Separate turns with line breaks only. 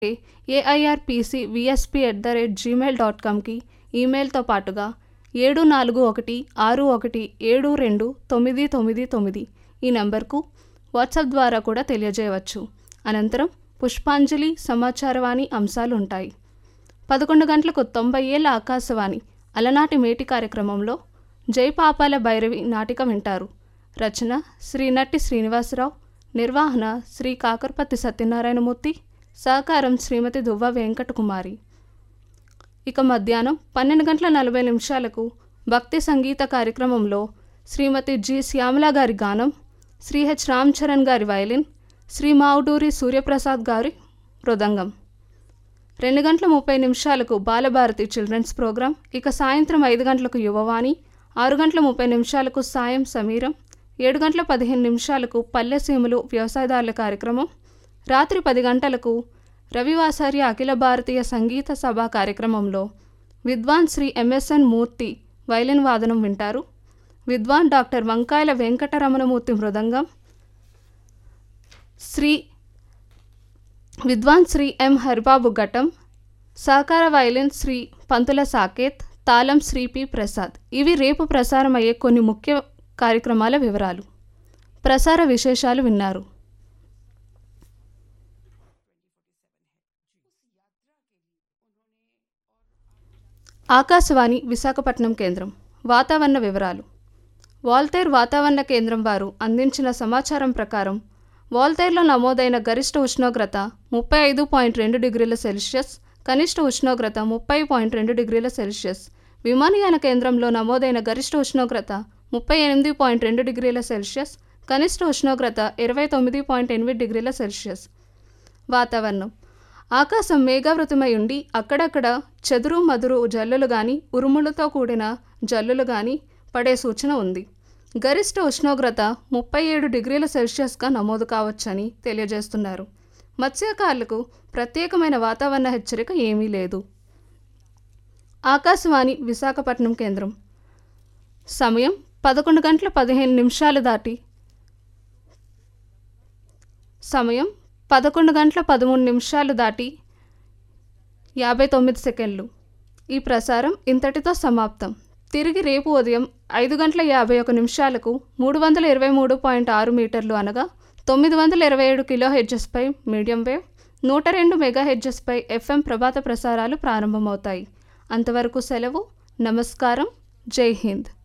airpcvsp@gmail.comకి ఈమెయిల్తో పాటుగా 7416172999 ఈ నంబర్కు వాట్సాప్ ద్వారా కూడా తెలియజేయవచ్చు. అనంతరం పుష్పాంజలి సమాచారవాణి అంశాలు ఉంటాయి. 11 గంటలకు 90 ఏళ్ల ఆకాశవాణి అలనాటి మేటి కార్యక్రమంలో జైపాపాల భైరవి నాటిక వింటారు. రచన శ్రీ నట్టి శ్రీనివాసరావు, నిర్వహణ శ్రీ కాకర్పతి సత్యనారాయణమూర్తి, సహకారం శ్రీమతి దువ్వ వెంకటకుమారి. ఇక మధ్యాహ్నం 12:40 భక్తి సంగీత కార్యక్రమంలో శ్రీమతి జి శ్యామల గారి గానం, శ్రీ హెచ్ రామ్ చరణ్ గారి వయలిన్, శ్రీ మావుడూరి సూర్యప్రసాద్ గారి మృదంగం. 2:30 బాలభారతి చిల్డ్రన్స్ ప్రోగ్రాం. ఇక సాయంత్రం 5 గంటలకు యువవాణి, 6:30 సాయం సమీరం, 7:15 పల్లెసీములు వ్యవసాయదారుల కార్యక్రమం, రాత్రి 10 గంటలకు రవివాసర్య అఖిల భారతీయ సంగీత సభ కార్యక్రమంలో విద్వాన్ శ్రీ ఎంఎస్ఎన్ మూర్తి వైలిన్ వాదనం వింటారు. విద్వాన్ డాక్టర్ వంకాయల వెంకటరమణమూర్తి మృదంగం, విద్వాన్ శ్రీ ఎం హరిబాబు ఘటం, సహకార వైలిన్ శ్రీ పంతుల సాకేత్, తాళం శ్రీ పి ప్రసాద్. ఇవి రేపు ప్రసారమయ్యే కొన్ని ముఖ్య కార్యక్రమాల వివరాలు. ప్రసార విశేషాలు విన్నారు. ఆకాశవాణి విశాఖపట్నం కేంద్రం. వాతావరణ వివరాలు. వాల్తేర్ వాతావరణ కేంద్రం వారు అందించిన సమాచారం ప్రకారం వాల్తేర్లో నమోదైన గరిష్ట ఉష్ణోగ్రత 35.2 డిగ్రీల సెల్సియస్, కనిష్ట ఉష్ణోగ్రత 30.2 డిగ్రీల సెల్సియస్. విమానయాన కేంద్రంలో నమోదైన గరిష్ట ఉష్ణోగ్రత 38.2 డిగ్రీల సెల్సియస్, కనిష్ట ఉష్ణోగ్రత 29.8 డిగ్రీల సెల్సియస్. వాతావరణం. ఆకాశం మేఘావృతమై ఉండి అక్కడక్కడ చెదురు మదురు జల్లులు గాని, ఉరుములతో కూడిన జల్లులు గాని పడే సూచన ఉంది. గరిష్ట ఉష్ణోగ్రత 37 డిగ్రీల సెల్సియస్గా నమోదు కావచ్చని తెలియజేస్తున్నారు. మత్స్యకారులకు ప్రత్యేకమైన వాతావరణ హెచ్చరిక ఏమీ లేదు. ఆకాశవాణి విశాఖపట్నం కేంద్రం. సమయం 11:15 దాటి 59 సెకండ్లు. ఈ ప్రసారం ఇంతటితో సమాప్తం. తిరిగి రేపు ఉదయం 5:51 323.6 మీటర్లు అనగా 927 కిలోహెర్ట్జ్పై మీడియం వేవ్, 102 మెగాహెర్ట్జ్పై FM ప్రభాత ప్రసారాలు ప్రారంభమవుతాయి. అంతవరకు సెలవు. నమస్కారం. జై హింద్.